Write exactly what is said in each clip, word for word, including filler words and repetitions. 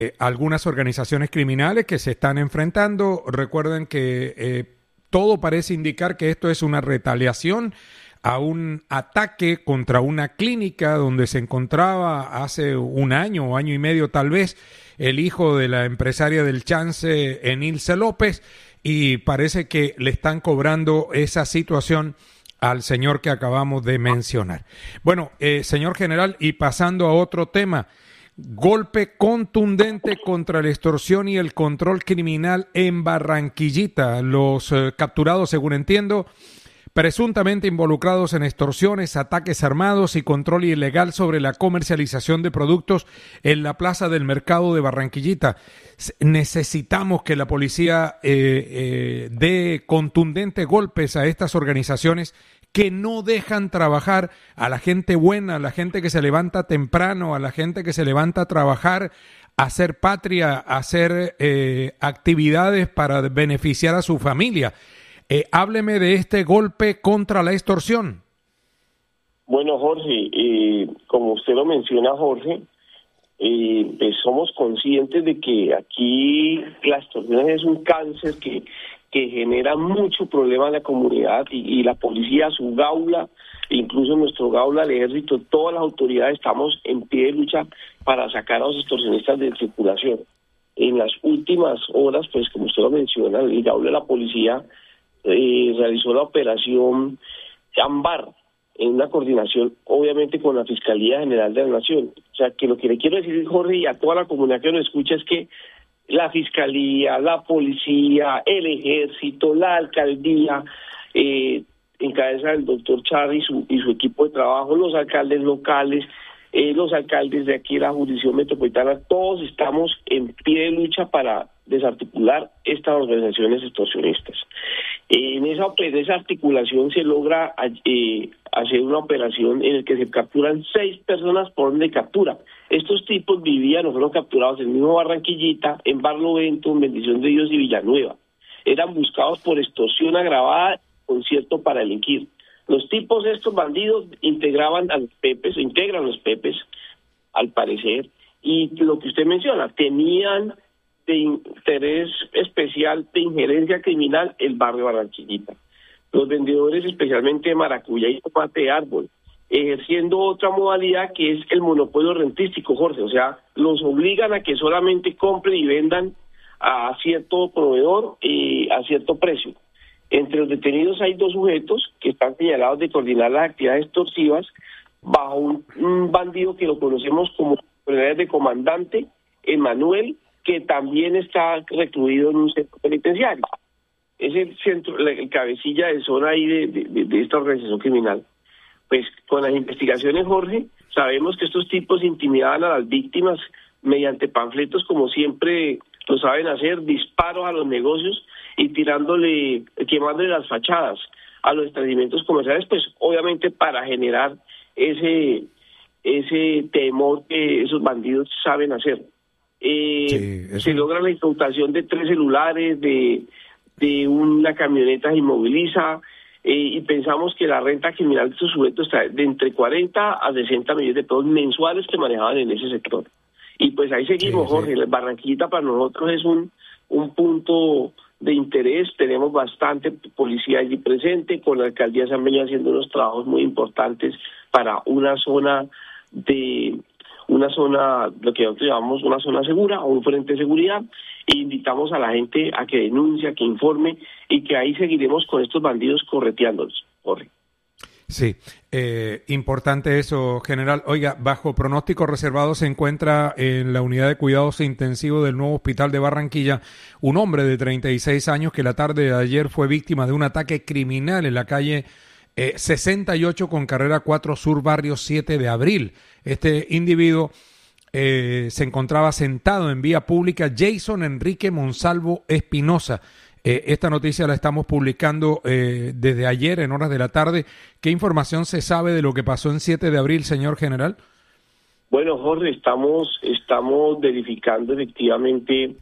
eh, algunas organizaciones criminales que se están enfrentando. Recuerden que eh, todo parece indicar que esto es una retaliación a un ataque contra una clínica donde se encontraba hace un año o año y medio tal vez el hijo de la empresaria del Chance, Enilce López, y parece que le están cobrando esa situación al señor que acabamos de mencionar. Bueno, eh, señor general, y pasando a otro tema, golpe contundente contra la extorsión y el control criminal en Barranquillita. Los eh, capturados, según entiendo, presuntamente involucrados en extorsiones, ataques armados y control ilegal sobre la comercialización de productos en la plaza del mercado de Barranquillita. Necesitamos que la policía eh, eh, dé contundentes golpes a estas organizaciones que no dejan trabajar a la gente buena, a la gente que se levanta temprano, a la gente que se levanta a trabajar, a hacer patria, a hacer eh, actividades para beneficiar a su familia. Eh, hábleme de este golpe contra la extorsión. Bueno, Jorge, eh, como usted lo menciona, Jorge, eh, pues somos conscientes de que aquí la extorsión es un cáncer que, que genera mucho problema en la comunidad y, y la policía, su gaula, incluso nuestro gaula, el ejército, todas las autoridades estamos en pie de lucha para sacar a los extorsionistas de circulación. En las últimas horas, pues como usted lo menciona, el gaula de la policía Eh, realizó la operación Ámbar en una coordinación obviamente con la Fiscalía General de la Nación. O sea, que lo que le quiero decir, Jorge, y a toda la comunidad que nos escucha, es que la Fiscalía, la Policía, el Ejército, la Alcaldía, eh, en cabeza del doctor Charri y su, y su equipo de trabajo, los alcaldes locales, eh, los alcaldes de aquí de la jurisdicción metropolitana, todos estamos en pie de lucha para desarticular estas organizaciones extorsionistas. En esa, en esa articulación se logra eh, hacer una operación en la que se capturan seis personas por orden de captura. Estos tipos vivían o fueron capturados en el mismo Barranquillita, en Barlovento, en Bendición de Dios y Villanueva. Eran buscados por extorsión agravada, concierto para delinquir. Los tipos, estos bandidos, integraban a los pepes, integran los pepes, al parecer, y lo que usted menciona, tenían de interés especial de injerencia criminal el barrio Barranquillita. Los vendedores, especialmente de maracuyá y tomate de árbol, ejerciendo otra modalidad que es el monopolio rentístico, Jorge. O sea, los obligan a que solamente compren y vendan a cierto proveedor y a cierto precio. Entre los detenidos hay dos sujetos que están señalados de coordinar las actividades extorsivas bajo un, un bandido que lo conocemos como de comandante, Emanuel, que también está recluido en un centro penitenciario. Es el centro, el cabecilla de zona ahí de, de, de esta organización criminal. Pues con las investigaciones, Jorge, sabemos que estos tipos intimidaban a las víctimas mediante panfletos, como siempre lo saben hacer, disparos a los negocios y tirándole, quemándole las fachadas a los establecimientos comerciales, pues obviamente para generar ese, ese temor que esos bandidos saben hacer. Eh, sí, se logra la incautación de tres celulares, de, de una camioneta inmoviliza, eh, y pensamos que la renta criminal de estos sujetos está de entre cuarenta a sesenta millones de pesos mensuales que manejaban en ese sector. Y pues ahí seguimos, sí, Jorge. Sí. Barranquillita para nosotros es un, un punto de interés, tenemos bastante policía allí presente, con la alcaldía se han venido haciendo unos trabajos muy importantes para una zona de... una zona, lo que nosotros llamamos una zona segura o un frente de seguridad, e invitamos a la gente a que denuncie, a que informe, y que ahí seguiremos con estos bandidos correteándolos. Corre. Sí, eh, importante eso, general. Oiga, bajo pronóstico reservado se encuentra en la unidad de cuidados intensivos del nuevo hospital de Barranquilla un hombre de treinta y seis años que la tarde de ayer fue víctima de un ataque criminal en la calle Eh, sesenta y ocho con carrera cuatro sur, barrio siete de abril. Este individuo eh, se encontraba sentado en vía pública. Jason Enrique Monsalvo Espinosa. Eh, esta noticia la estamos publicando eh, desde ayer en horas de la tarde. ¿Qué información se sabe de lo que pasó en siete de abril, señor general? Bueno, Jorge, estamos, estamos verificando efectivamente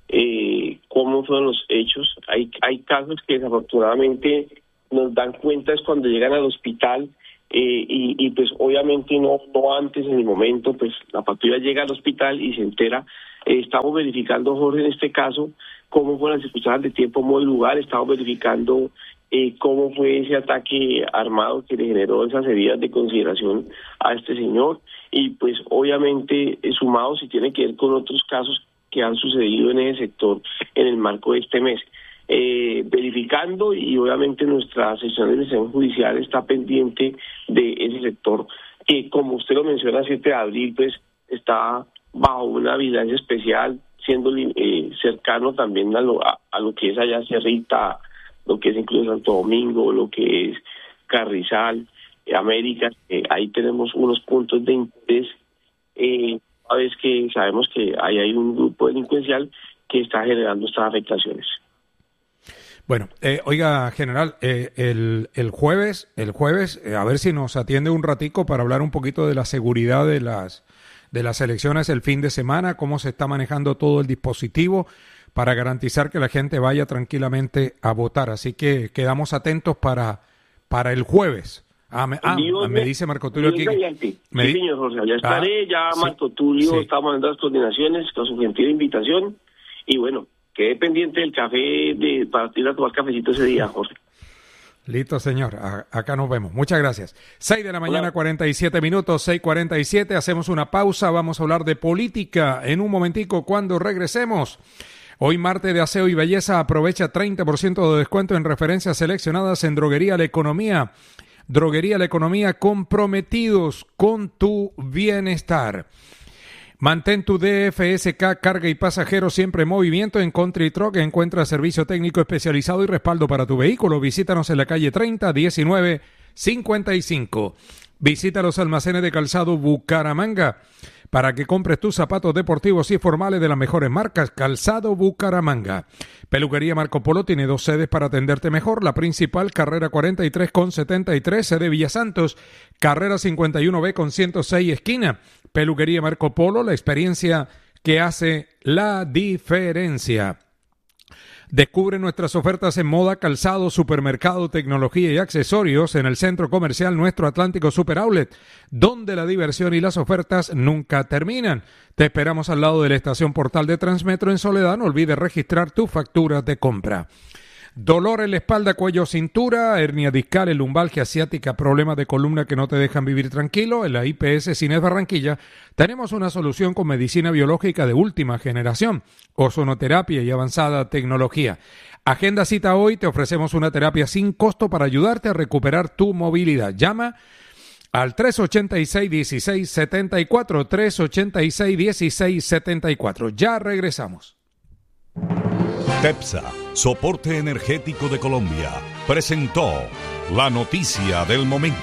eh, cómo fueron los hechos. Hay, hay casos que desafortunadamente nos dan cuenta es cuando llegan al hospital eh, y, y pues obviamente no, no antes, en el momento, pues la patrulla llega al hospital y se entera Eh, estamos verificando, Jorge, en este caso, cómo fueron las circunstancias de tiempo, modo y lugar. Estamos verificando eh, cómo fue ese ataque armado que le generó esas heridas de consideración a este señor. Y pues obviamente eh, sumado si tiene que ver con otros casos que han sucedido en ese sector en el marco de este mes. Eh, verificando, y obviamente nuestra sección de investigación judicial está pendiente de ese sector que, como usted lo menciona, siete de abril, pues está bajo una vigilancia especial, siendo eh, cercano también a lo, a, a lo que es allá Cerrita, lo que es incluso Santo Domingo, lo que es Carrizal, eh, América. Eh, ahí tenemos unos puntos de interés, eh, a vez que sabemos que ahí hay un grupo delincuencial que está generando estas afectaciones. Bueno, eh, oiga, general, eh, el, el jueves, el jueves, eh, a ver si nos atiende un ratico para hablar un poquito de la seguridad de las de las elecciones el fin de semana, cómo se está manejando todo el dispositivo para garantizar que la gente vaya tranquilamente a votar. Así que quedamos atentos para para el jueves. Ah, me, ah, Dios me dice Marco Tulio aquí. Sí, me sí, señor Jorge, ya estaré, ah, ya sí, Marco Tulio sí. Está mandando las coordinaciones con su gentil invitación y bueno, quedé pendiente del café de, para ir a tomar cafecito ese día, Jorge. Listo, señor. A, acá nos vemos. Muchas gracias. seis de la mañana, cuarenta y siete minutos, seis cuarenta y siete. Hacemos una pausa. Vamos a hablar de política en un momentico cuando regresemos. Hoy martes de aseo y belleza. Aprovecha treinta por ciento de descuento en referencias seleccionadas en Droguería La Economía. Droguería La Economía, comprometidos con tu bienestar. Mantén tu D F S K carga y pasajero siempre en movimiento. En Country Truck encuentra servicio técnico especializado y respaldo para tu vehículo. Visítanos en la calle treinta, diecinueve, cincuenta y cinco. Visita los almacenes de calzado Bucaramanga para que compres tus zapatos deportivos y formales de las mejores marcas. Calzado Bucaramanga. Peluquería Marco Polo tiene dos sedes para atenderte mejor. La principal, carrera cuarenta y tres con setenta y tres, sede Villa Santos. Carrera cincuenta y uno B con ciento seis, esquina. Peluquería Marco Polo, la experiencia que hace la diferencia. Descubre nuestras ofertas en moda, calzado, supermercado, tecnología y accesorios en el centro comercial Nuestro Atlántico Super Outlet, donde la diversión y las ofertas nunca terminan. Te esperamos al lado de la estación Portal de Transmetro en Soledad. No olvides registrar tu factura de compra. Dolor en la espalda, cuello, cintura, hernia discal, lumbalgia asiática, problemas de columna que no te dejan vivir tranquilo. En la I P S Cines Barranquilla tenemos una solución con medicina biológica de última generación, ozonoterapia y avanzada tecnología. Agenda cita hoy, te ofrecemos una terapia sin costo para ayudarte a recuperar tu movilidad. Llama al tres ochenta y seis, dieciséis setenta y cuatro, tres ochenta y seis, dieciséis setenta y cuatro. Ya regresamos. TEPSA, Soporte Energético de Colombia, presentó la noticia del momento.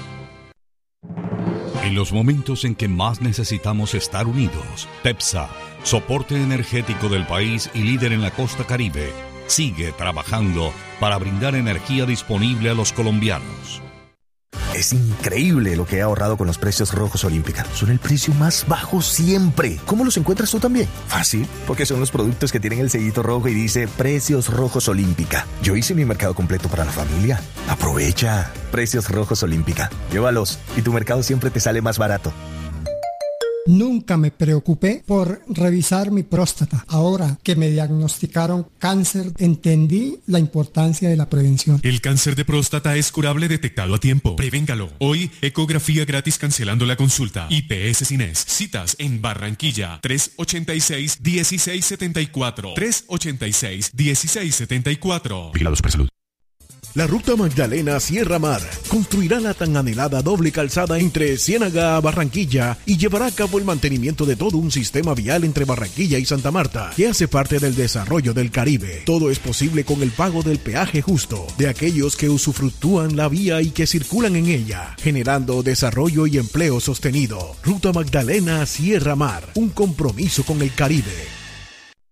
En los momentos en que más necesitamos estar unidos, TEPSA, Soporte Energético del país y líder en la costa Caribe, sigue trabajando para brindar energía disponible a los colombianos. Es increíble lo que he ahorrado con los precios rojos Olímpica. Son el precio más bajo siempre. ¿Cómo los encuentras tú también? Fácil, porque son los productos que tienen el sellito rojo y dice Precios Rojos Olímpica. Yo hice mi mercado completo para la familia. Aprovecha. Precios Rojos Olímpica. Llévalos y tu mercado siempre te sale más barato. Nunca me preocupé por revisar mi próstata. Ahora que me diagnosticaron cáncer, entendí la importancia de la prevención. El cáncer de próstata es curable detectado a tiempo. Prevéngalo. Hoy, ecografía gratis cancelando la consulta. I P S Cines. Citas en Barranquilla. tres ochenta y seis, dieciséis setenta y cuatro. tres ochenta y seis, dieciséis setenta y cuatro. Vigilados por salud. La Ruta Magdalena Sierra Mar construirá la tan anhelada doble calzada entre Ciénaga a Barranquilla y llevará a cabo el mantenimiento de todo un sistema vial entre Barranquilla y Santa Marta, que hace parte del desarrollo del Caribe. Todo es posible con el pago del peaje justo de aquellos que usufructúan la vía y que circulan en ella, generando desarrollo y empleo sostenido. Ruta Magdalena Sierra Mar, un compromiso con el Caribe.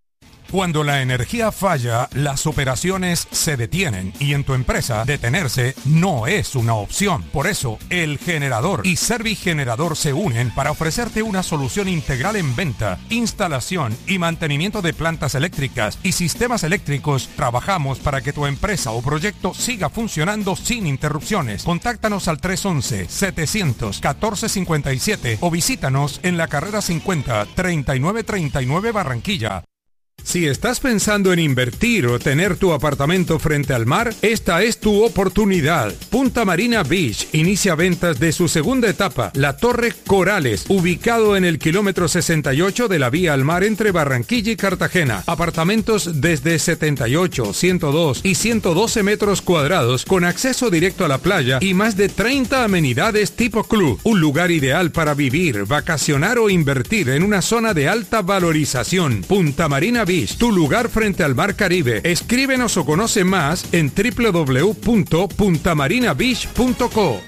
Cuando la energía falla, las operaciones se detienen y en tu empresa detenerse no es una opción. Por eso, El Generador y Servigenerador se unen para ofrecerte una solución integral en venta, instalación y mantenimiento de plantas eléctricas y sistemas eléctricos. Trabajamos para que tu empresa o proyecto siga funcionando sin interrupciones. Contáctanos al tres once, setecientos, catorce cincuenta y siete o visítanos en la carrera cincuenta, treinta y nueve treinta y nueve Barranquilla. Si estás pensando en invertir o tener tu apartamento frente al mar, esta es tu oportunidad. Punta Marina Beach inicia ventas de su segunda etapa, la Torre Corales, ubicado en el kilómetro sesenta y ocho de la vía al mar entre Barranquilla y Cartagena. Apartamentos desde setenta y ocho, ciento dos y ciento doce metros cuadrados con acceso directo a la playa y más de treinta amenidades tipo club. Un lugar ideal para vivir, vacacionar o invertir en una zona de alta valorización. Punta Marina Beach, tu lugar frente al mar Caribe. Escríbenos o conoce más en doble u doble u doble u punto punta marina beach punto co.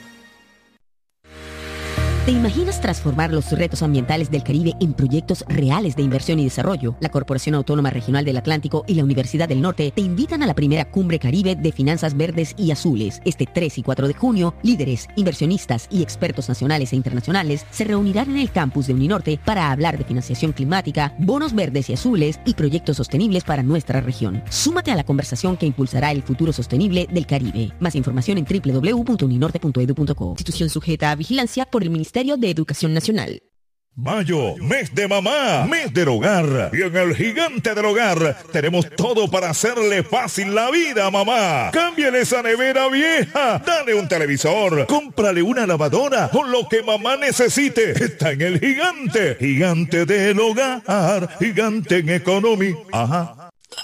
¿Te imaginas transformar los retos ambientales del Caribe en proyectos reales de inversión y desarrollo? La Corporación Autónoma Regional del Atlántico y la Universidad del Norte te invitan a la primera Cumbre Caribe de Finanzas Verdes y Azules. Este tres y cuatro de junio, líderes, inversionistas y expertos nacionales e internacionales se reunirán en el campus de Uninorte para hablar de financiación climática, bonos verdes y azules y proyectos sostenibles para nuestra región. Súmate a la conversación que impulsará el futuro sostenible del Caribe. Más información en doble u doble u doble u punto uninorte punto edu punto co. Institución sujeta a vigilancia por el Ministerio de Educación Nacional. Mayo, mes de mamá, mes del hogar. Y en el Gigante del Hogar tenemos todo para hacerle fácil la vida a mamá. Cámbiale esa nevera vieja, dale un televisor, cómprale una lavadora o lo que mamá necesite. Está en el Gigante, Gigante del Hogar, Gigante en economía. Ajá.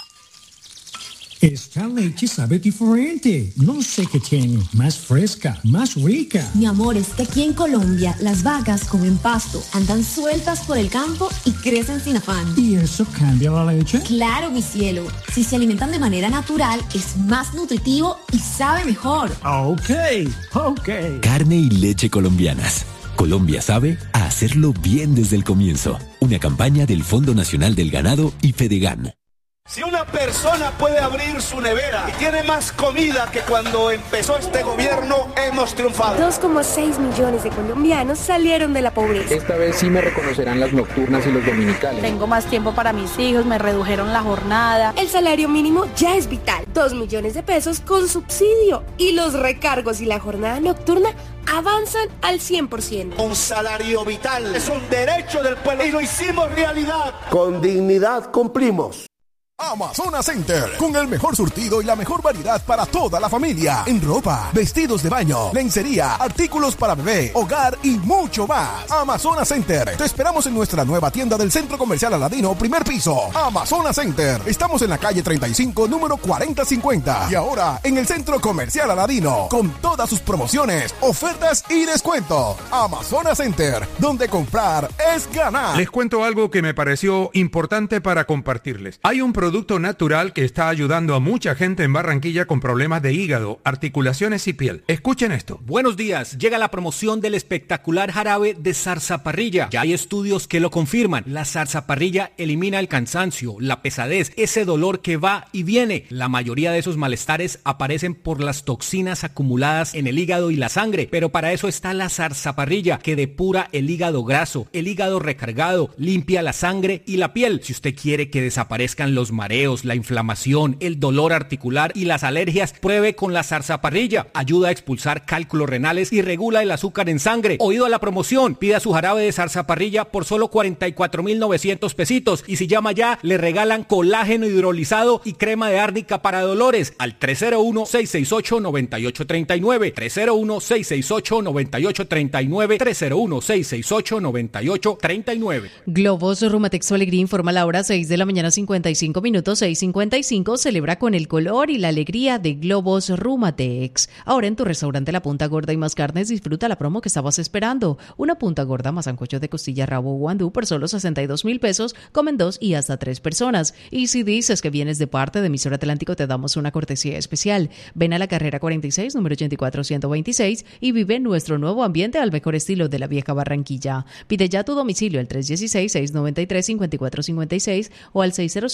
Esta leche sabe diferente. No sé qué tiene. Más fresca, más rica. Mi amor, es que aquí en Colombia las vacas comen pasto, andan sueltas por el campo y crecen sin afán. ¿Y eso cambia la leche? Claro, mi cielo. Si se alimentan de manera natural, es más nutritivo y sabe mejor. Ok, ok. Carne y leche colombianas. Colombia sabe a hacerlo bien desde el comienzo. Una campaña del Fondo Nacional del Ganado y Fedegan. Si una persona puede abrir su nevera y tiene más comida que cuando empezó este gobierno, hemos triunfado. dos coma seis millones de colombianos salieron de la pobreza. Esta vez sí me reconocerán las nocturnas y los dominicales. Tengo más tiempo para mis hijos, me redujeron la jornada. El salario mínimo ya es vital. dos millones de pesos con subsidio. Y los recargos y la jornada nocturna avanzan al cien por ciento. Un salario vital es un derecho del pueblo y lo hicimos realidad. Con dignidad cumplimos. Amazonas Center, con el mejor surtido y la mejor variedad para toda la familia, en ropa, vestidos de baño, lencería, artículos para bebé, hogar y mucho más. Amazonas Center, te esperamos en nuestra nueva tienda del Centro Comercial Aladino, primer piso. Amazonas Center, estamos en la calle treinta y cinco, número cuarenta cincuenta, y ahora en el Centro Comercial Aladino, con todas sus promociones, ofertas y descuentos. Amazonas Center, donde comprar es ganar. Les cuento algo que me pareció importante para compartirles. Hay un producto producto natural que está ayudando a mucha gente en Barranquilla con problemas de hígado, articulaciones y piel. Escuchen esto. Buenos días. Llega la promoción del espectacular jarabe de zarzaparrilla. Ya hay estudios que lo confirman. La zarzaparrilla elimina el cansancio, la pesadez, ese dolor que va y viene. La mayoría de esos malestares aparecen por las toxinas acumuladas en el hígado y la sangre. Pero para eso está la zarzaparrilla, que depura el hígado graso, el hígado recargado, limpia la sangre y la piel. Si usted quiere que desaparezcan los mareos, la inflamación, el dolor articular y las alergias, pruebe con la zarzaparrilla. Ayuda a expulsar cálculos renales y regula el azúcar en sangre. Oído a la promoción, pida su jarabe de zarzaparrilla por solo cuarenta y cuatro mil novecientos pesitos y si llama ya, le regalan colágeno hidrolizado y crema de árnica para dolores al tres cero uno, seis seis ocho, nueve ocho tres nueve, tres cero uno, seis seis ocho, nueve ocho tres nueve, tres cero uno, seis seis ocho, nueve ocho tres nueve. Globos Rumatex Alegría informa la hora seis de la mañana cincuenta y cinco minutos, seis cincuenta y cinco. Celebra con el color y la alegría de Globos Rumatex. Ahora en tu restaurante La Punta Gorda y Más Carnes disfruta la promo que estabas esperando. Una punta gorda más sancocho de costilla, rabo o guandú por solo sesenta y dos mil pesos. Comen dos y hasta tres personas. Y si dices que vienes de parte de Emisor Atlántico, te damos una cortesía especial. Ven a la carrera cuarenta y seis, número ochenta y cuatro ciento veintiséis y vive nuestro nuevo ambiente al mejor estilo de la vieja Barranquilla. Pide ya tu domicilio al tres uno seis, seis nueve tres, cinco cuatro cinco seis o al seis cero cinco, tres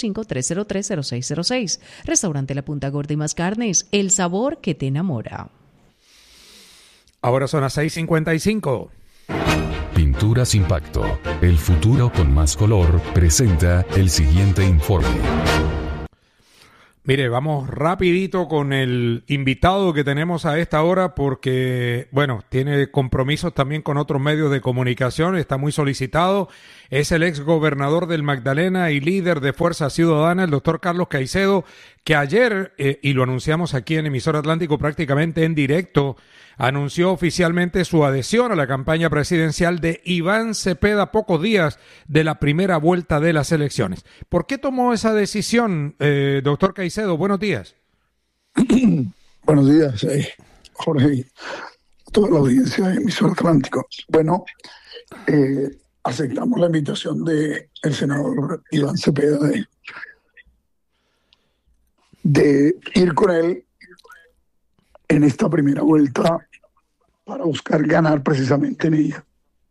cero tres cero seis cero seis. Restaurante La Punta Gorda y Más Carnes, el sabor que te enamora. Ahora son las seis cincuenta y cinco. Pinturas Impacto, el futuro con más color, presenta el siguiente informe. Mire, vamos rapidito con el invitado que tenemos a esta hora porque, bueno, tiene compromisos también con otros medios de comunicación, está muy solicitado. Es el ex gobernador del Magdalena y líder de Fuerza Ciudadana, el doctor Carlos Caicedo, que ayer, eh, y lo anunciamos aquí en Emisor Atlántico prácticamente en directo, anunció oficialmente su adhesión a la campaña presidencial de Iván Cepeda pocos días de la primera vuelta de las elecciones. ¿Por qué tomó esa decisión, eh, doctor Caicedo? Buenos días. Buenos días, eh, Jorge, toda la audiencia de Emisor Atlántico. Bueno, eh, aceptamos la invitación del senador Iván Cepeda de, de ir con él en esta primera vuelta para buscar ganar precisamente en ella.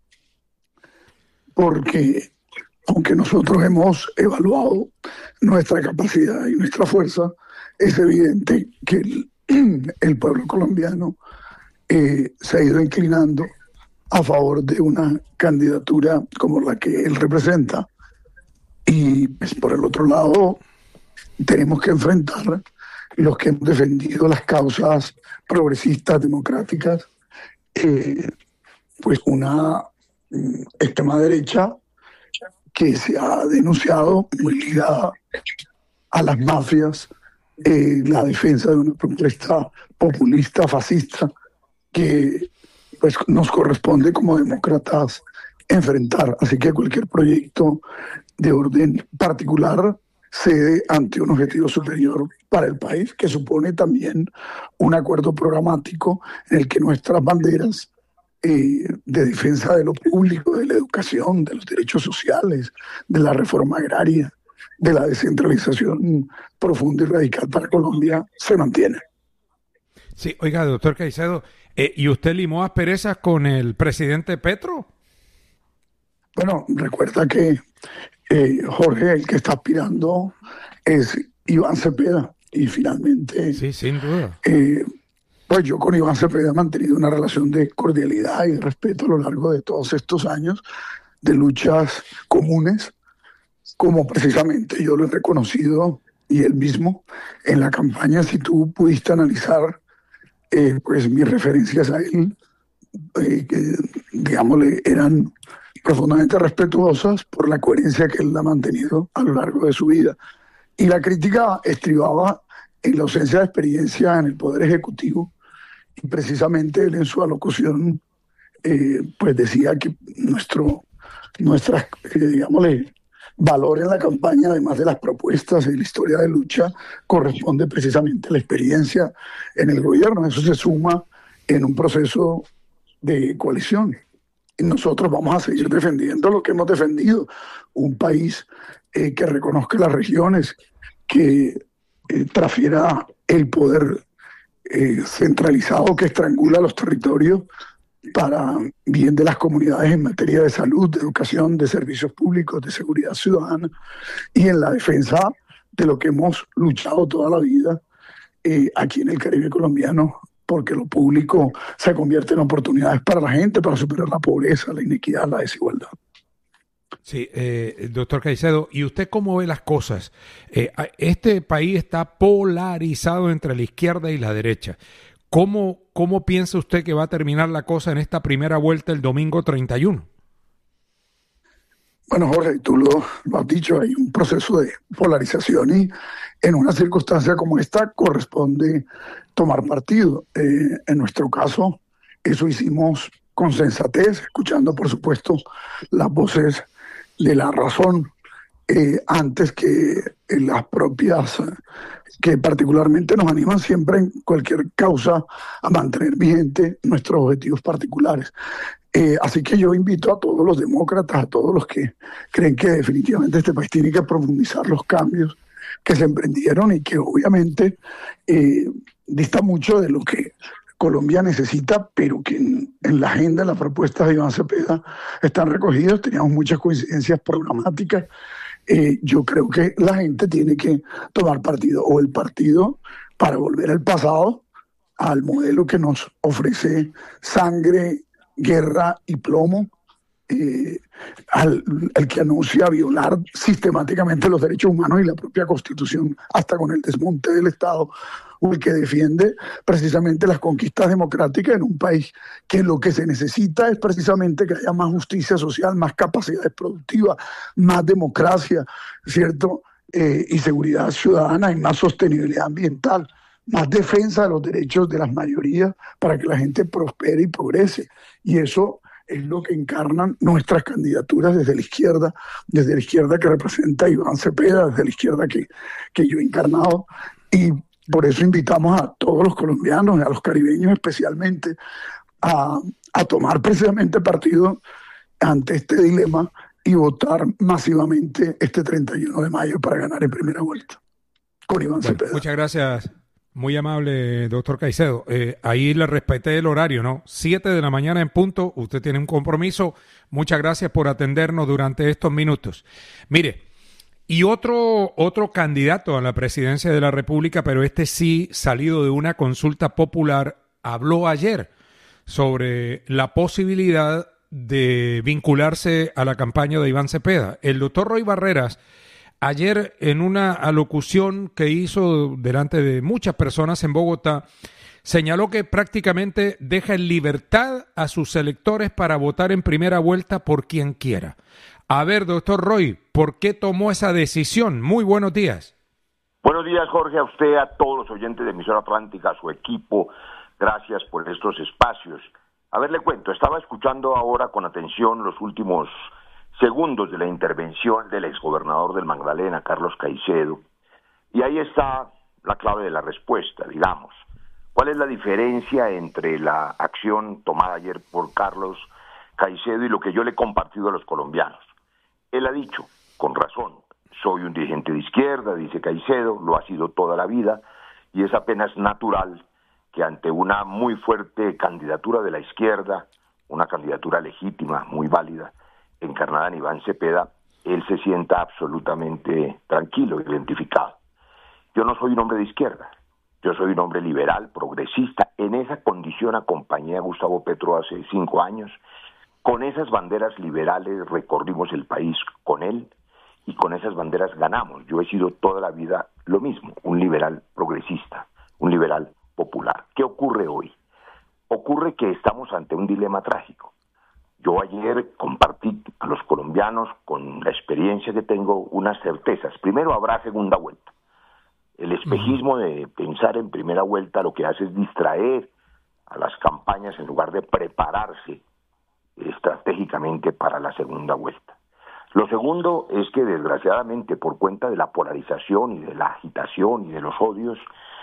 Porque aunque nosotros hemos evaluado nuestra capacidad y nuestra fuerza, es evidente que el, el pueblo colombiano eh, se ha ido inclinando a favor de una candidatura como la que él representa. Y pues, por el otro lado, tenemos que enfrentar los que hemos defendido las causas progresistas, democráticas, eh, pues una mm, extrema derecha que se ha denunciado muy ligada a las mafias, eh, la defensa de una propuesta populista, fascista, que pues nos corresponde como demócratas enfrentar. Así que cualquier proyecto de orden particular cede ante un objetivo superior para el país, que supone también un acuerdo programático en el que nuestras banderas eh, de defensa de lo público, de la educación, de los derechos sociales, de la reforma agraria, de la descentralización profunda y radical para Colombia, se mantienen. Sí, oiga, doctor Caicedo, eh, ¿y usted limó asperezas con el presidente Petro? Bueno, recuerda que Eh, Jorge, el que está aspirando es Iván Cepeda y finalmente sí, sin duda. Eh, pues yo con Iván Cepeda he mantenido una relación de cordialidad y de respeto a lo largo de todos estos años de luchas comunes, como precisamente yo lo he reconocido y él mismo en la campaña. Si tú pudiste analizar eh, pues mis referencias a él, eh, que digámosle eran profundamente respetuosas por la coherencia que él ha mantenido a lo largo de su vida. Y la crítica estribaba en la ausencia de experiencia en el Poder Ejecutivo, y precisamente él en su alocución eh, pues decía que nuestro nuestra, eh, digámosle, valor en la campaña, además de las propuestas y la historia de lucha, corresponde precisamente a la experiencia en el gobierno. Eso se suma en un proceso de coalición. Y nosotros vamos a seguir defendiendo lo que hemos defendido, un país eh, que reconozca las regiones, que eh, transfiera el poder eh, centralizado que estrangula los territorios para bien de las comunidades en materia de salud, de educación, de servicios públicos, de seguridad ciudadana y en la defensa de lo que hemos luchado toda la vida eh, aquí en el Caribe colombiano, porque lo público se convierte en oportunidades para la gente, para superar la pobreza, la inequidad, la desigualdad. Sí, eh, doctor Caicedo, ¿y usted cómo ve las cosas? Eh, este país está polarizado entre la izquierda y la derecha. ¿Cómo, ¿Cómo piensa usted que va a terminar la cosa en esta primera vuelta el domingo treinta y uno? Bueno, Jorge, tú lo, lo has dicho, hay un proceso de polarización y en una circunstancia como esta corresponde tomar partido. Eh, en nuestro caso, eso hicimos con sensatez, escuchando, por supuesto, las voces de la razón, eh, antes que eh, las propias, eh, que particularmente nos animan siempre en cualquier causa a mantener vigente nuestros objetivos particulares. Eh, así que yo invito a todos los demócratas, a todos los que creen que definitivamente este país tiene que profundizar los cambios que se emprendieron y que obviamente eh, dista mucho de lo que Colombia necesita, pero que en, en la agenda, en las propuestas de Iván Cepeda están recogidos. Teníamos muchas coincidencias programáticas eh, yo creo que la gente tiene que tomar partido, o el partido para volver al pasado, al modelo que nos ofrece sangre, guerra y plomo, eh, al, al que anuncia violar sistemáticamente los derechos humanos y la propia Constitución, hasta con el desmonte del Estado, o el que defiende precisamente las conquistas democráticas en un país que lo que se necesita es precisamente que haya más justicia social, más capacidades productivas, más democracia, ¿cierto? Eh, y seguridad ciudadana y más sostenibilidad ambiental, más defensa de los derechos de las mayorías para que la gente prospere y progrese. Y eso es lo que encarnan nuestras candidaturas desde la izquierda, desde la izquierda que representa Iván Cepeda, desde la izquierda que, que yo he encarnado. Y por eso invitamos a todos los colombianos, a los caribeños especialmente, a, a tomar precisamente partido ante este dilema y votar masivamente este treinta y uno de mayo para ganar en primera vuelta con Iván Bueno, Cepeda. muchas gracias. Muy amable, doctor Caicedo. Eh, ahí le respeté el horario, ¿no? Siete de la mañana en punto. Usted tiene un compromiso. Muchas gracias por atendernos durante estos minutos. Mire, y otro, otro candidato a la presidencia de la República, pero este sí salido de una consulta popular, habló ayer sobre la posibilidad de vincularse a la campaña de Iván Cepeda. El doctor Roy Barreras, ayer en una alocución que hizo delante de muchas personas en Bogotá, señaló que prácticamente deja en libertad a sus electores para votar en primera vuelta por quien quiera. A ver, doctor Roy, ¿por qué tomó esa decisión? Muy buenos días. Buenos días, Jorge, a usted, a todos los oyentes de Emisora Atlántica, a su equipo. Gracias por estos espacios. A ver, le cuento, estaba escuchando ahora con atención los últimos segundos de la intervención del exgobernador del Magdalena, Carlos Caicedo, y ahí está la clave de la respuesta, digamos. ¿Cuál es la diferencia entre la acción tomada ayer por Carlos Caicedo y lo que yo le he compartido a los colombianos? Él ha dicho, con razón, soy un dirigente de izquierda, dice Caicedo, lo ha sido toda la vida, y es apenas natural que ante una muy fuerte candidatura de la izquierda, una candidatura legítima, muy válida, encarnada en Iván Cepeda, él se sienta absolutamente tranquilo, identificado. Yo no soy un hombre de izquierda, yo soy un hombre liberal, progresista. En esa condición acompañé a Gustavo Petro hace cinco años. Con esas banderas liberales recorrimos el país con él y con esas banderas ganamos. Yo he sido toda la vida lo mismo, un liberal progresista, un liberal popular. ¿Qué ocurre hoy? Ocurre que estamos ante un dilema trágico. Yo ayer compartí a los colombianos, con la experiencia que tengo, unas certezas. Primero, habrá segunda vuelta. El espejismo de pensar en primera vuelta lo que hace es distraer a las campañas en lugar de prepararse estratégicamente para la segunda vuelta. Lo segundo es que, desgraciadamente, por cuenta de la polarización y de la agitación y de los odios,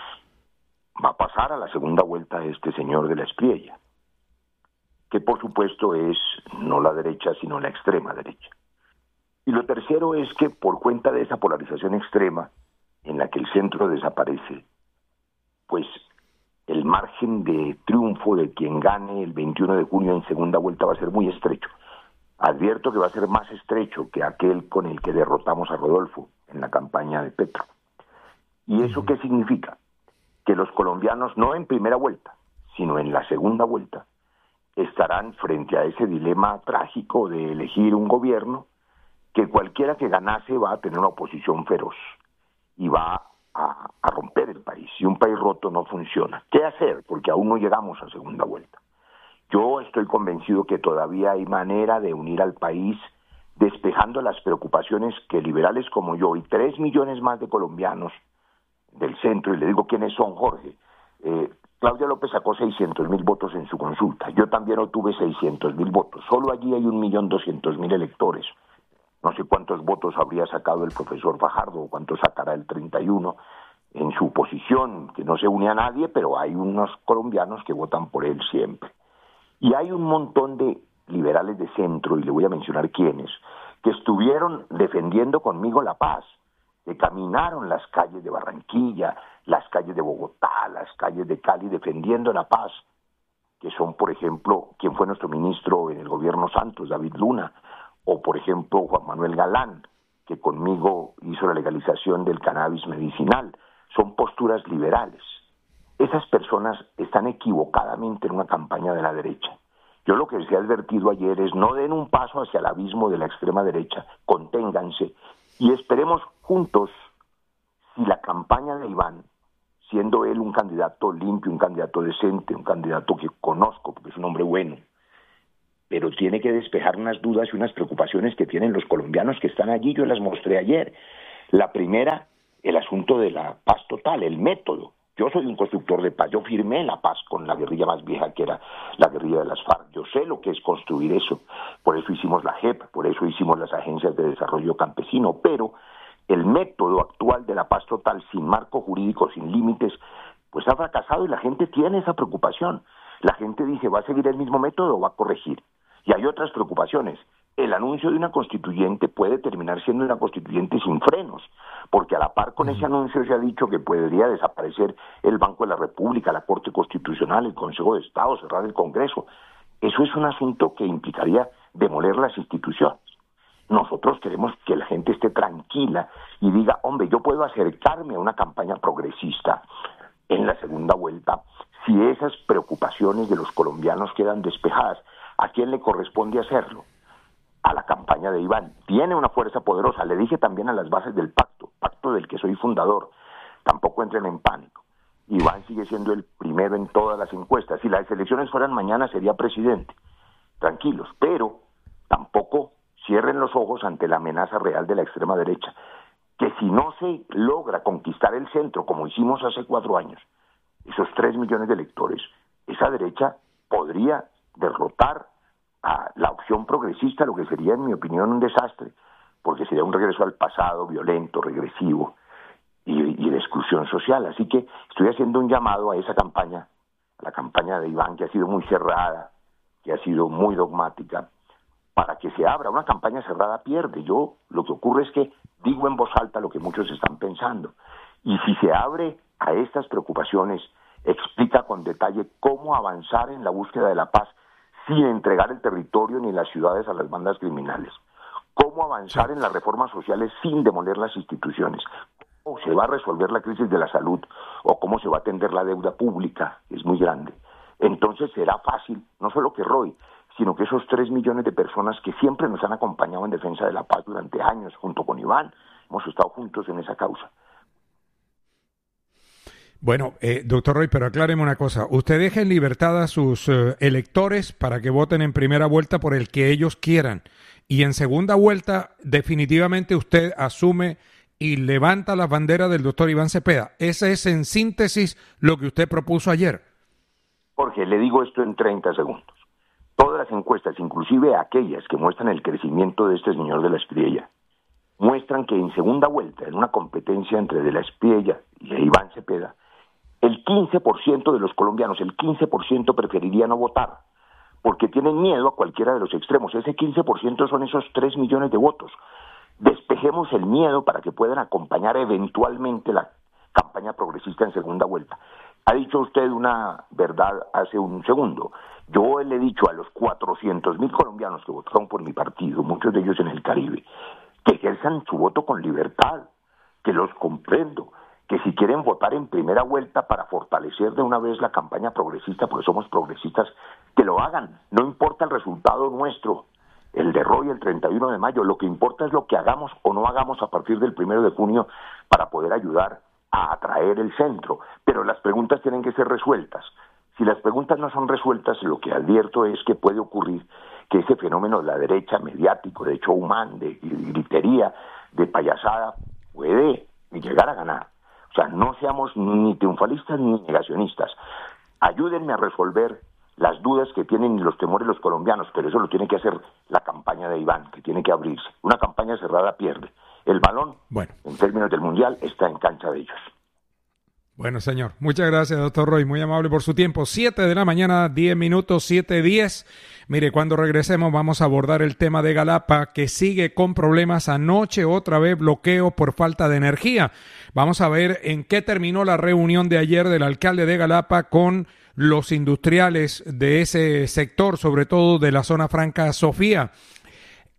va a pasar a la segunda vuelta este señor de la Espriella, que por supuesto es no la derecha, sino la extrema derecha. Y lo tercero es que por cuenta de esa polarización extrema, en la que el centro desaparece, pues el margen de triunfo de quien gane el veintiuno de junio en segunda vuelta va a ser muy estrecho. Advierto que va a ser más estrecho que aquel con el que derrotamos a Rodolfo en la campaña de Petro. ¿Y eso qué significa? Que los colombianos, no en primera vuelta, sino en la segunda vuelta, estarán frente a ese dilema trágico de elegir un gobierno que cualquiera que ganase va a tener una oposición feroz y va a, a romper el país. Y un país roto no funciona. ¿Qué hacer? Porque aún no llegamos a segunda vuelta. Yo estoy convencido que todavía hay manera de unir al país despejando las preocupaciones que liberales como yo y tres millones más de colombianos del centro, y le digo quiénes son, Jorge. Eh, Claudia López sacó seiscientos mil votos en su consulta. Yo también obtuve seiscientos mil votos. Solo allí hay un millón doscientos mil electores. No sé cuántos votos habría sacado el profesor Fajardo o cuántos sacará el treinta y uno en su posición, que no se une a nadie, pero hay unos colombianos que votan por él siempre. Y hay un montón de liberales de centro, y le voy a mencionar quiénes, que estuvieron defendiendo conmigo la paz, que caminaron las calles de Barranquilla, las calles de Bogotá, las calles de Cali, defendiendo la paz, que son, por ejemplo, quien fue nuestro ministro en el gobierno Santos, David Luna, o, por ejemplo, Juan Manuel Galán, que conmigo hizo la legalización del cannabis medicinal. Son posturas liberales. Esas personas están equivocadamente en una campaña de la derecha. Yo lo que les he advertido ayer es no den un paso hacia el abismo de la extrema derecha, conténganse y esperemos juntos si la campaña de Iván, siendo él un candidato limpio, un candidato decente, un candidato que conozco porque es un hombre bueno, pero tiene que despejar unas dudas y unas preocupaciones que tienen los colombianos que están allí, yo las mostré ayer. La primera, el asunto de la paz total, el método. Yo soy un constructor de paz, yo firmé la paz con la guerrilla más vieja que era la guerrilla de las FARC, yo sé lo que es construir eso, por eso hicimos la J E P, por eso hicimos las agencias de desarrollo campesino, pero el método actual de la paz total, sin marco jurídico, sin límites, pues ha fracasado y la gente tiene esa preocupación. La gente dice, ¿va a seguir el mismo método o va a corregir? Y hay otras preocupaciones. El anuncio de una constituyente puede terminar siendo una constituyente sin frenos, porque a la par con ese anuncio se ha dicho que podría desaparecer el Banco de la República, la Corte Constitucional, el Consejo de Estado, cerrar el Congreso. Eso es un asunto que implicaría demoler las instituciones. Nosotros queremos que la gente esté tranquila y diga, hombre, yo puedo acercarme a una campaña progresista en la segunda vuelta si esas preocupaciones de los colombianos quedan despejadas. ¿A quién le corresponde hacerlo? A la campaña de Iván. Tiene una fuerza poderosa. Le dije también a las bases del pacto, pacto del que soy fundador. Tampoco entren en pánico. Iván sigue siendo el primero en todas las encuestas. Si las elecciones fueran mañana sería presidente. Tranquilos, pero tampoco cierren los ojos ante la amenaza real de la extrema derecha. Que si no se logra conquistar el centro, como hicimos hace cuatro años, esos tres millones de electores, esa derecha podría derrotar a la opción progresista, lo que sería, en mi opinión, un desastre, porque sería un regreso al pasado violento, regresivo y, y de exclusión social. Así que estoy haciendo un llamado a esa campaña, a la campaña de Iván, que ha sido muy cerrada, que ha sido muy dogmática, para que se abra. Una campaña cerrada pierde. Yo lo que ocurre es que digo en voz alta lo que muchos están pensando. Y si se abre a estas preocupaciones, explica con detalle cómo avanzar en la búsqueda de la paz sin entregar el territorio ni las ciudades a las bandas criminales. Cómo avanzar en las reformas sociales sin demoler las instituciones. Cómo se va a resolver la crisis de la salud o cómo se va a atender la deuda pública, es muy grande. Entonces será fácil, no solo que Roy, sino que esos tres millones de personas que siempre nos han acompañado en defensa de la paz durante años, junto con Iván, hemos estado juntos en esa causa. Bueno, eh, doctor Roy, pero acláreme una cosa. Usted deja en libertad a sus eh, electores para que voten en primera vuelta por el que ellos quieran. Y en segunda vuelta, definitivamente usted asume y levanta la bandera del doctor Iván Cepeda. Ese es, en síntesis, lo que usted propuso ayer. Jorge, le digo esto en treinta segundos. Todas las encuestas, inclusive aquellas que muestran el crecimiento de este señor de la Espriella, muestran que en segunda vuelta, en una competencia entre de la Espriella y Iván Cepeda, el quince por ciento de los colombianos, el quince por ciento preferiría no votar, porque tienen miedo a cualquiera de los extremos. Ese quince por ciento son esos tres millones de votos. Despejemos el miedo para que puedan acompañar eventualmente la campaña progresista en segunda vuelta. Ha dicho usted una verdad hace un segundo. Yo le he dicho a los cuatrocientos mil colombianos que votaron por mi partido, muchos de ellos en el Caribe, que ejerzan su voto con libertad, que los comprendo, que si quieren votar en primera vuelta para fortalecer de una vez la campaña progresista, porque somos progresistas, que lo hagan. No importa el resultado nuestro, el de Roy el treinta y uno de mayo, lo que importa es lo que hagamos o no hagamos a partir del primero de junio para poder ayudar a atraer el centro. Pero las preguntas tienen que ser resueltas. Si las preguntas no son resueltas, lo que advierto es que puede ocurrir que ese fenómeno de la derecha mediático, de hecho humano, de gritería, de payasada, puede llegar a ganar. O sea, no seamos ni triunfalistas ni negacionistas. Ayúdenme a resolver las dudas que tienen y los temores los colombianos, pero eso lo tiene que hacer la campaña de Iván, que tiene que abrirse. Una campaña cerrada pierde. El balón, bueno, en términos del Mundial, está en cancha de ellos. Bueno, señor, muchas gracias, doctor Roy, muy amable por su tiempo. Siete de la mañana, diez minutos, siete diez. Mire, cuando regresemos vamos a abordar el tema de Galapa, que sigue con problemas. Anoche otra vez bloqueo por falta de energía. Vamos a ver en qué terminó la reunión de ayer del alcalde de Galapa con los industriales de ese sector, sobre todo de la zona franca Sofía.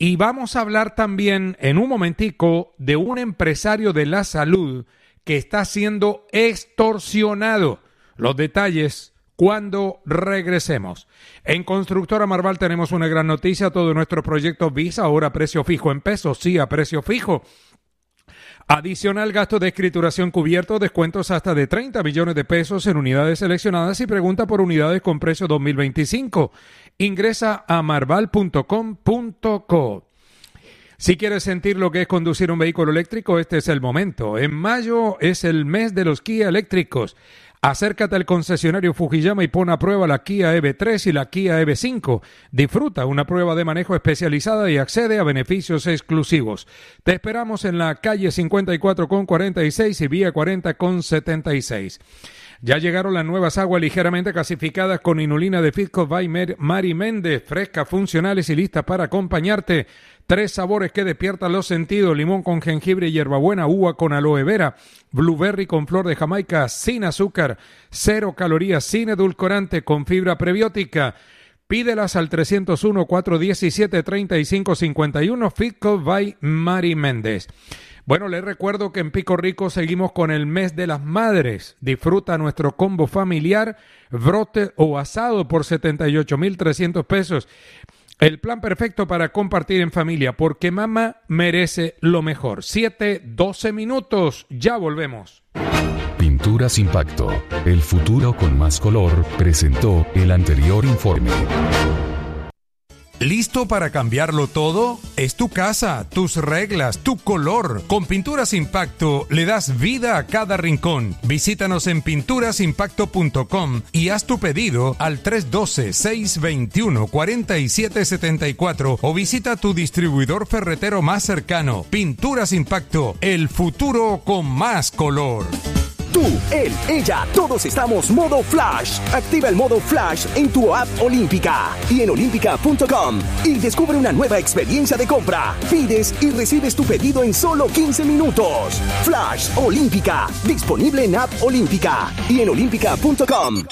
Y vamos a hablar también en un momentico de un empresario de la salud que está siendo extorsionado. Los detalles cuando regresemos. En Constructora Marval tenemos una gran noticia. Todos nuestros proyectos Visa ahora a precio fijo en pesos, sí, a precio fijo. Adicional gasto de escrituración cubierto, descuentos hasta de treinta millones de pesos en unidades seleccionadas y pregunta por unidades con precio dos mil veinticinco. Ingresa a marval punto com punto co. Si quieres sentir lo que es conducir un vehículo eléctrico, este es el momento. En mayo es el mes de los Kia eléctricos. Acércate al concesionario Fujiyama y pon a prueba la Kia E V tres y la Kia E V cinco. Disfruta una prueba de manejo especializada y accede a beneficios exclusivos. Te esperamos en la calle cincuenta y cuatro con cuarenta y seis y vía cuarenta con setenta y seis. Ya llegaron las nuevas aguas ligeramente gasificadas con inulina de Fitco by Mari Méndez, frescas, funcionales y listas para acompañarte. Tres sabores que despiertan los sentidos: limón con jengibre y hierbabuena, uva con aloe vera, blueberry con flor de Jamaica, sin azúcar, cero calorías, sin edulcorante, con fibra prebiótica. Pídelas al tres cero uno, cuatro uno siete, tres cinco cinco uno, Fitco by Mari Méndez. Bueno, les recuerdo que en Pico Rico seguimos con el mes de las madres. Disfruta nuestro combo familiar, brote o asado por setenta y ocho mil trescientos pesos. El plan perfecto para compartir en familia, porque mamá merece lo mejor. siete, doce minutos, ya volvemos. Pinturas Impacto, el futuro con más color, presentó el anterior informe. ¿Listo para cambiarlo todo? Es tu casa, tus reglas, tu color. Con Pinturas Impacto le das vida a cada rincón. Visítanos en pinturas impacto punto com y haz tu pedido al tres uno dos, seis dos uno, cuatro siete siete cuatro o visita tu distribuidor ferretero más cercano. Pinturas Impacto, el futuro con más color. Tú, él, ella, todos estamos modo Flash. Activa el modo Flash en tu app Olímpica y en olímpica punto com y descubre una nueva experiencia de compra. Pides y recibes tu pedido en solo quince minutos. Flash Olímpica, disponible en app Olímpica y en olímpica punto com.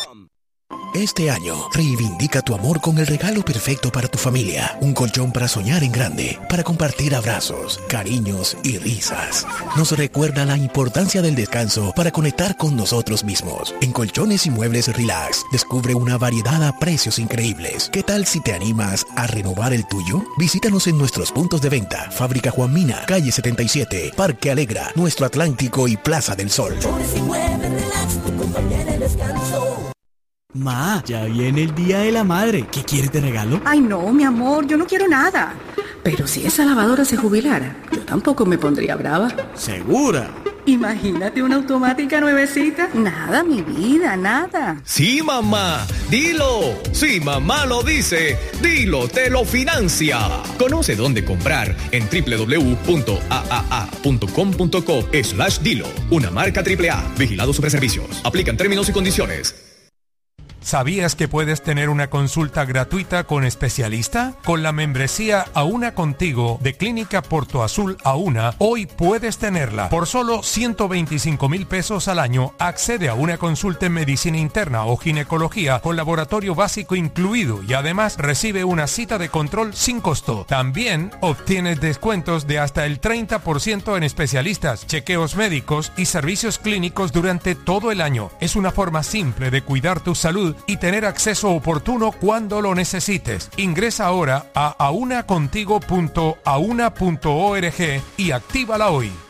Este año, reivindica tu amor con el regalo perfecto para tu familia. Un colchón para soñar en grande, para compartir abrazos, cariños y risas. Nos recuerda la importancia del descanso para conectar con nosotros mismos. En Colchones y Muebles Relax, descubre una variedad a precios increíbles. ¿Qué tal si te animas a renovar el tuyo? Visítanos en nuestros puntos de venta. Fábrica Juan Mina, calle setenta y siete, Parque Alegra, Nuestro Atlántico y Plaza del Sol. Colchones y Muebles Relax, tu compañía de descanso. Ma, ya viene el Día de la Madre. ¿Qué quieres de regalo? Ay, no, mi amor, yo no quiero nada. Pero si esa lavadora se jubilara, yo tampoco me pondría brava. ¿Segura? Imagínate una automática nuevecita. Nada, mi vida, nada. Sí, mamá, dilo. Sí, mamá lo dice. Dilo, te lo financia. Conoce dónde comprar en doble u doble u doble u punto a a a punto com punto co slash dilo. Una marca triple A. Vigilado Superservicios. Aplican términos y condiciones. ¿Sabías que puedes tener una consulta gratuita con especialista? Con la membresía Auna Contigo de Clínica Porto Azul Auna, hoy puedes tenerla. Por solo ciento veinticinco mil pesos al año, accede a una consulta en medicina interna o ginecología con laboratorio básico incluido y además recibe una cita de control sin costo. También obtienes descuentos de hasta el treinta por ciento en especialistas, chequeos médicos y servicios clínicos durante todo el año. Es una forma simple de cuidar tu salud y tener acceso oportuno cuando lo necesites. Ingresa ahora a aunacontigo punto auna punto org y actívala hoy.